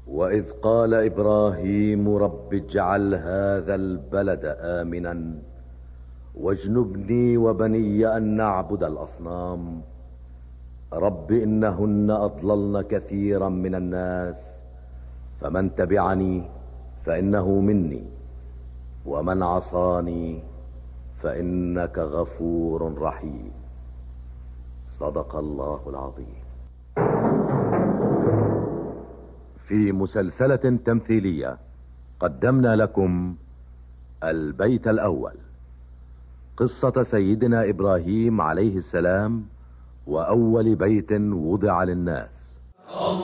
وإذ قال إبراهيم رب اجعل هذا البلد آمنا واجنبني وبني أن نعبد الأصنام رب إنهن أضللن كثيرا من الناس فمن تبعني فإنه مني ومن عصاني فإنك غفور رحيم. صدق الله العظيم. في مسلسلة تمثيلية قدمنا لكم البيت الأول، قصة سيدنا إبراهيم عليه السلام وأول بيت وضع للناس.